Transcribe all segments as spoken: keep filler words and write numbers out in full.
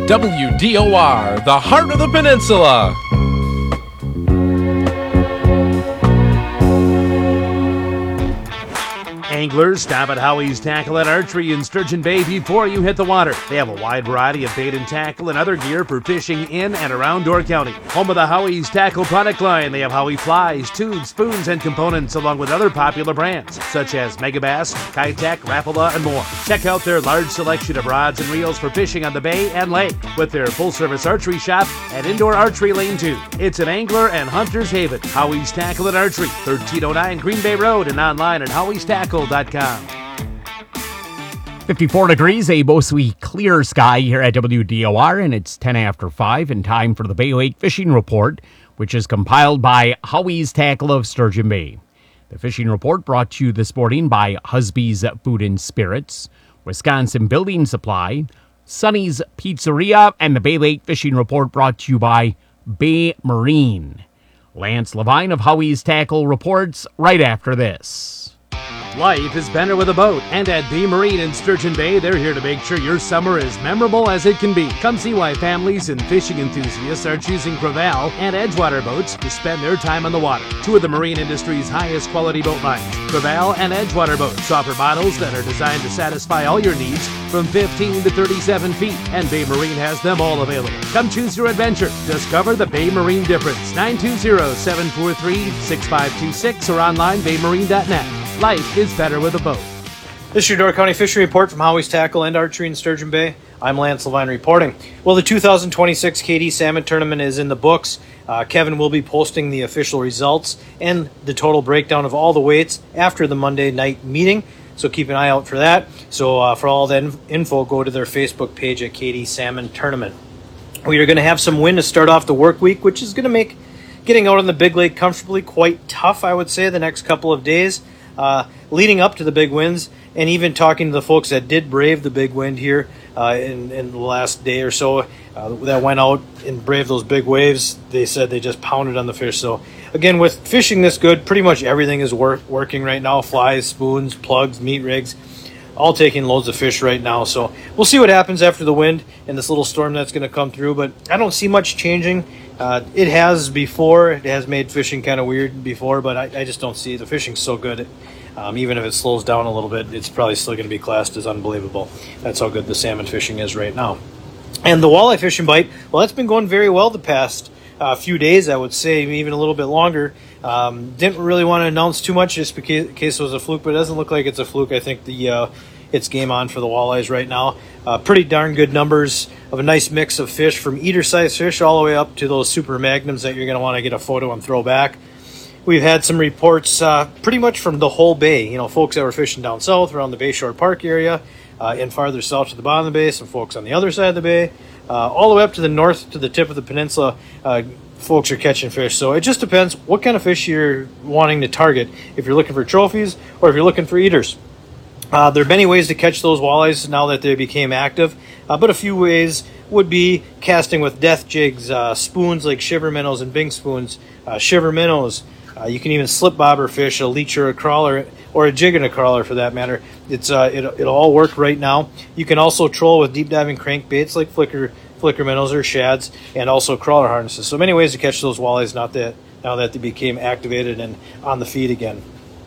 W D O R, the heart of the peninsula. Anglers, stop at Howie's Tackle and Archery in Sturgeon Bay before you hit the water. They have a wide variety of bait and tackle and other gear for fishing in and around Door County. Home of the Howie's Tackle product line, they have Howie flies, tubes, spoons, and components along with other popular brands such as Megabass, Kitech, Rapala, and more. Check out their large selection of rods and reels for fishing on the bay and lake with their full-service archery shop and indoor archery lane too. It's an angler and hunter's haven. Howie's Tackle and Archery, thirteen oh nine Green Bay Road, and online at howies tackle dot com. fifty-four degrees, a mostly clear sky here at W D O R, and it's ten after five, and time for the Bay Lake Fishing Report, which is compiled by Howie's Tackle of Sturgeon Bay. The Fishing Report brought to you this morning by Husby's Food and Spirits, Wisconsin Building Supply, Sonny's Pizzeria, and the Bay Lake Fishing Report brought to you by Bay Marine. Lance Levine of Howie's Tackle reports right after this. Life is better with a boat, and at Bay Marine in Sturgeon Bay, they're here to make sure your summer is memorable as it can be. Come see why families and fishing enthusiasts are choosing Crevalle and Edgewater boats to spend their time on the water. Two of the marine industry's highest quality boat lines, Crevalle and Edgewater boats, offer models that are designed to satisfy all your needs from fifteen to thirty-seven feet, and Bay Marine has them all available. Come choose your adventure. Discover the Bay Marine difference. nine two zero, seven four three, six five two six or online bay marine dot net. Life is better with a boat. This is your Door County Fishing Report from Howie's Tackle and Archery in Sturgeon Bay. I'm Lance Levine reporting. Well, the two thousand twenty-six K D Salmon Tournament is in the books. Uh, Kevin will be posting the official results and the total breakdown of all the weights after the Monday night meeting, so keep an eye out for that. So uh, for all that info, go to their Facebook page at K D Salmon Tournament. We are going to have some wind to start off the work week, which is going to make getting out on the big lake comfortably quite tough, I would say, the next couple of days. Uh, leading up to the big winds, and even talking to the folks that did brave the big wind here uh, in, in the last day or so uh, that went out and braved those big waves, they said they just pounded on the fish. So again, with fishing this good, pretty much everything is wor- working right now. Flies, spoons, plugs, meat rigs, all taking loads of fish right now. So we'll see what happens after the wind and this little storm that's going to come through, but I don't see much changing. Uh, it has before. It has made fishing kind of weird before, but I, I just don't see it. The fishing's so good. Um, even if it slows down a little bit, it's probably still going to be classed as unbelievable. That's how good the salmon fishing is right now. And the walleye fishing bite, well, that's been going very well the past uh, few days, I would say, even a little bit longer. Um, didn't really want to announce too much just in case it was a fluke, but it doesn't look like it's a fluke. I think the uh, it's game on for the walleyes right now. Uh, pretty darn good numbers of a nice mix of fish, from eater-sized fish all the way up to those super magnums that you're going to want to get a photo and throw back. We've had some reports uh, pretty much from the whole bay. You know, folks that were fishing down south around the Bayshore Park area, uh, and farther south to the bottom of the bay, some folks on the other side of the bay, uh, all the way up to the north to the tip of the peninsula. Uh, folks are catching fish. So it just depends what kind of fish you're wanting to target, if you're looking for trophies or if you're looking for eaters. Uh, there are many ways to catch those walleyes now that they became active, uh, but a few ways would be casting with death jigs, uh, spoons like shiver minnows and bing spoons, uh, shiver minnows. Uh, you can even slip bobber fish, a leech or a crawler, or a jig and a crawler for that matter. It's uh, it, it'll all work right now. You can also troll with deep diving crankbaits like flicker flicker minnows or shads, and also crawler harnesses. So many ways to catch those walleyes now that now that they became activated and on the feed again.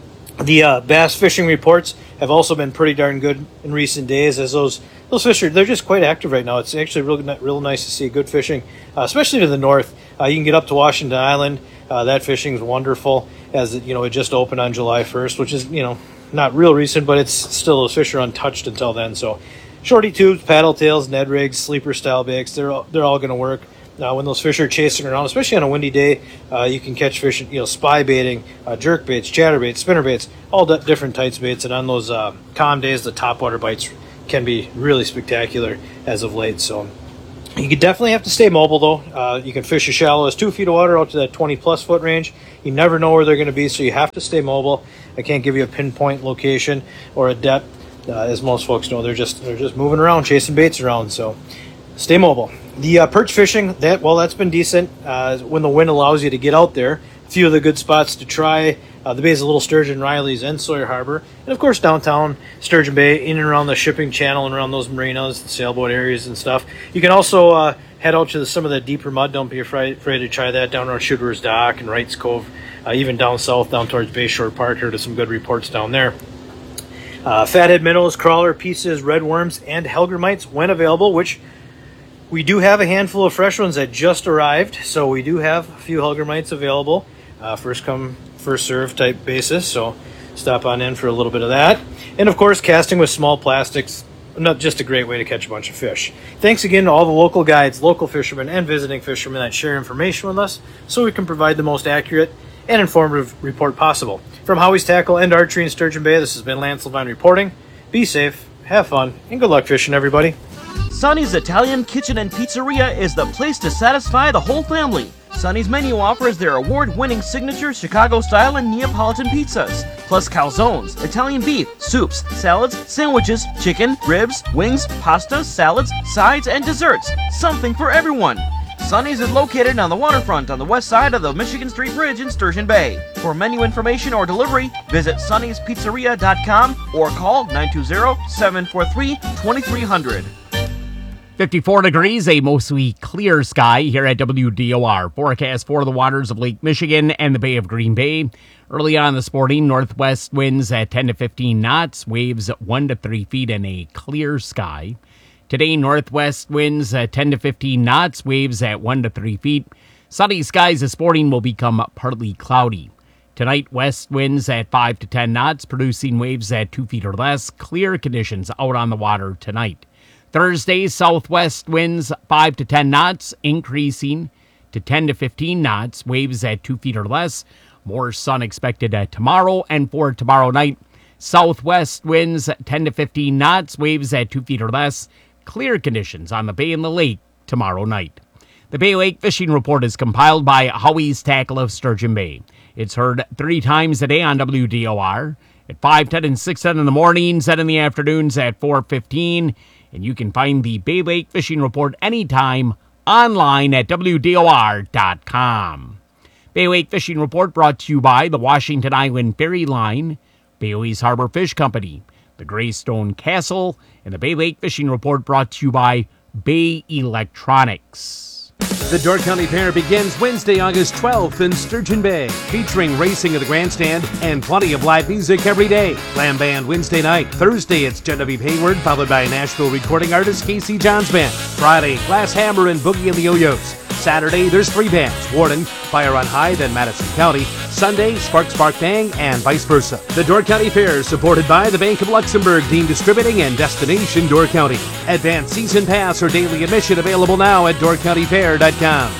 The uh, bass fishing reports have also been pretty darn good in recent days, as those those fish are, they're just quite active right now. It's actually real, real nice to see good fishing, uh, especially to the north. Uh, you can get up to Washington Island. Uh, that fishing is wonderful, as it, you know, it just opened on July first, which is, you know, not real recent, but it's still, those fish are untouched until then. So shorty tubes, paddle tails, Ned rigs, sleeper style baits, they're all, they're all going to work. Now, when those fish are chasing around, especially on a windy day, uh, you can catch fish, you know, spy baiting, uh, jerk baits, chatter baits, spinner baits, all d- different types of baits. And on those uh, calm days, the topwater bites can be really spectacular as of late. So you could definitely have to stay mobile, though. Uh, you can fish as shallow as two feet of water out to that twenty plus foot range. You never know where they're going to be, so you have to stay mobile. I can't give you a pinpoint location or a depth, uh, as most folks know. They're just they're just moving around, chasing baits around. So stay mobile. The uh, perch fishing, that well, that's been decent uh, when the wind allows you to get out there. A few of the good spots to try, uh, the bays of Little Sturgeon, Riley's, and Sawyer Harbor. And of course downtown Sturgeon Bay, in and around the shipping channel and around those marinas, the sailboat areas and stuff. You can also uh, head out to the, some of the deeper mud. Don't be afraid, afraid to try that down around Shooter's Dock and Wrights Cove, uh, even down south, down towards Bayshore Park. Heard of some good reports down there. Uh, fathead minnows, crawler pieces, red worms, and hellgrammites when available, which we do have a handful of fresh ones that just arrived. So we do have a few hellgrammites available, uh, first come, first serve type basis. So stop on in for a little bit of that. And of course, casting with small plastics, not just a great way to catch a bunch of fish. Thanks again to all the local guides, local fishermen, and visiting fishermen that share information with us so we can provide the most accurate and informative report possible. From Howie's Tackle and Archery in Sturgeon Bay, this has been Lance Levine reporting. Be safe, have fun, and good luck fishing, everybody. Sonny's Italian Kitchen and Pizzeria is the place to satisfy the whole family. Sonny's menu offers their award-winning signature Chicago-style and Neapolitan pizzas, plus calzones, Italian beef, soups, salads, sandwiches, chicken, ribs, wings, pasta, salads, sides, and desserts. Something for everyone. Sonny's is located on the waterfront on the west side of the Michigan Street Bridge in Sturgeon Bay. For menu information or delivery, visit sonny's pizzeria dot com or call nine two zero, seven four three, two three zero zero. fifty-four degrees, a mostly clear sky here at W D O R. Forecast for the waters of Lake Michigan and the Bay of Green Bay. Early on this morning, northwest winds at ten to fifteen knots, waves one to three feet, and a clear sky. Today, northwest winds at ten to fifteen knots, waves at one to three feet. Sunny skies this morning will become partly cloudy. Tonight, west winds at five to ten knots, producing waves at two feet or less. Clear conditions out on the water tonight. Thursday, southwest winds five to ten knots, increasing to ten to fifteen knots, waves at two feet or less. More sun expected at tomorrow, and for tomorrow night, southwest winds ten to fifteen knots, waves at two feet or less. Clear conditions on the bay and the lake tomorrow night. The Bay Lake Fishing Report is compiled by Howie's Tackle of Sturgeon Bay. It's heard three times a day on W D O R at five ten and six ten in the mornings and in the afternoons at four fifteen. And you can find the Bay Lake Fishing Report anytime online at W D O R dot com. Bay Lake Fishing Report brought to you by the Washington Island Ferry Line, Bailey's Harbor Fish Company, the Greystone Castle, and the Bay Lake Fishing Report brought to you by Bay Electronics. The Door County Fair begins Wednesday, August twelfth in Sturgeon Bay, featuring racing at the grandstand and plenty of live music every day. Glam Band Wednesday night. Thursday, it's Genevieve Hayward, followed by Nashville recording artist Casey Johns Band. Friday, Glass Hammer and Boogie and the Yo-Yos. Saturday, there's three bands, Warden, Fire on High, then Madison County. Sunday, Spark Spark Bang, and vice versa. The Door County Fair is supported by the Bank of Luxembourg, Dean Distributing, and Destination Door County. Advanced season pass or daily admission available now at door county fair dot com.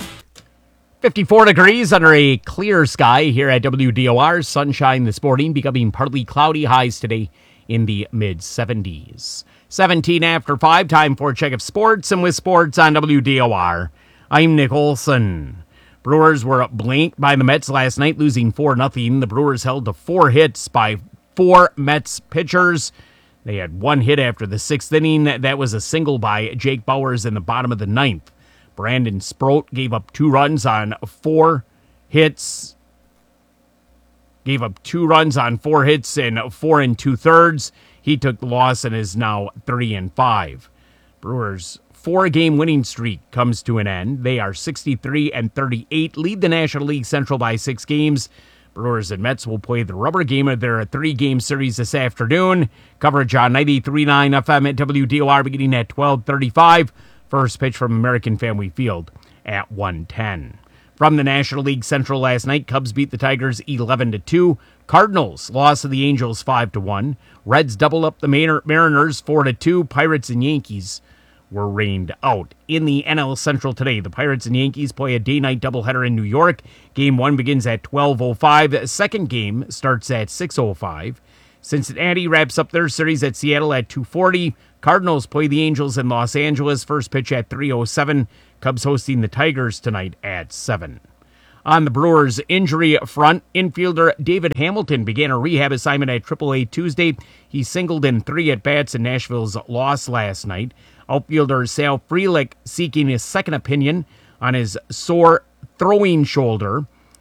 fifty-four degrees under a clear sky here at W D O R. Sunshine this morning, becoming partly cloudy, highs today in the mid seventies. seventeen after five, time for a check of sports, and with sports on W D O R, I'm Nick Olson. Brewers were blanked by the Mets last night, losing four nothing. The Brewers held to four hits by four Mets pitchers. They had one hit after the sixth inning. That was a single by Jake Bauers in the bottom of the ninth. Brandon Sproat gave up two runs on four hits. Gave up two runs on four hits and four and two-thirds. He took the loss and is now three and five. Brewers' four-game winning streak comes to an end. They are sixty-three and thirty-eight, lead the National League Central by six games. Brewers and Mets will play the rubber game of their three-game series this afternoon. Coverage on ninety-three point nine F M at W D O R beginning at twelve thirty-five. First pitch from American Family Field at one ten. From the National League Central last night, Cubs beat the Tigers eleven to two. Cardinals lost to the Angels five to one. Reds double up the Mariners four to two. Pirates and Yankees were rained out. In the N L Central today, the Pirates and Yankees play a day-night doubleheader in New York. Game one begins at twelve oh five. The second game starts at six oh five. Cincinnati wraps up their series at Seattle at two forty. Cardinals play the Angels in Los Angeles. First pitch at three oh seven. Cubs hosting the Tigers tonight at seven. On the Brewers' injury front, infielder David Hamilton began a rehab assignment at triple A Tuesday. He singled in three at-bats in Nashville's loss last night. Outfielder Sal Frelick seeking his second opinion on his sore throwing shoulder.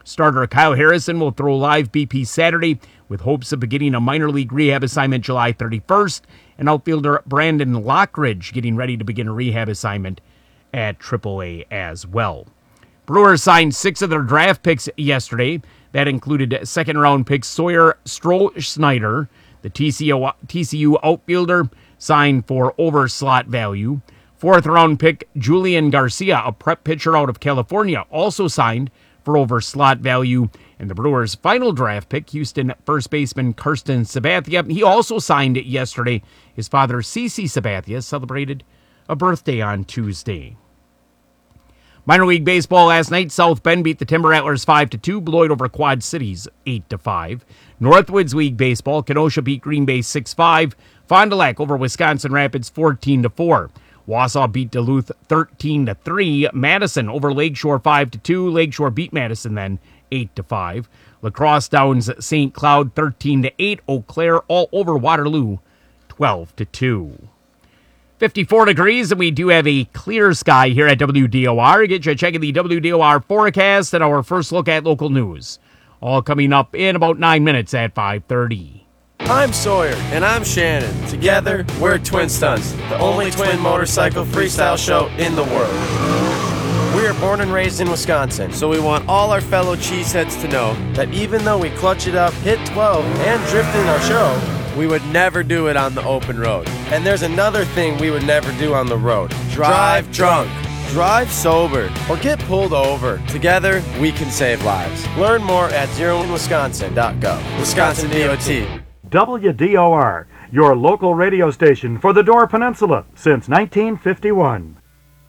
Starter Kyle Harrison will throw live B P Saturday with hopes of beginning a minor league rehab assignment July thirty-first, and outfielder Brandon Lockridge getting ready to begin a rehab assignment at triple A as well. Brewers signed six of their draft picks yesterday. That included second-round pick Sawyer Stroh-Schneider, the T C U, T C U outfielder, signed for over slot value. Fourth-round pick Julian Garcia, a prep pitcher out of California, also signed for over slot value. And the Brewers' final draft pick, Houston first baseman Kirsten Sabathia, he also signed yesterday. His father, CeCe Sabathia, celebrated a birthday on Tuesday. Minor League Baseball last night, South Bend beat the Timber Rattlers five to two, Beloit over Quad Cities eight to five. Northwoods League Baseball, Kenosha beat Green Bay six five. Fond du Lac over Wisconsin Rapids fourteen to four. Wausau beat Duluth thirteen to three. Madison over Lakeshore five to two. Lakeshore beat Madison then eight to five. Lacrosse downs Saint Cloud thirteen to eight. Eau Claire all over Waterloo twelve to two. fifty-four degrees, and we do have a clear sky here at W D O R. Get you checking the W D O R forecast and our first look at local news. All coming up in about nine minutes at five thirty. I'm Sawyer. And I'm Shannon. Together, we're Twin Stunts, the only twin motorcycle freestyle show in the world. We are born and raised in Wisconsin, so we want all our fellow cheeseheads to know that even though we clutch it up, hit twelve, and drift in our show, we would never do it on the open road. And there's another thing we would never do on the road. Drive drunk. Drive sober. Or get pulled over. Together, we can save lives. Learn more at zero in wisconsin dot gov. Wisconsin D O T. W D O R, your local radio station for the Door Peninsula since nineteen fifty-one.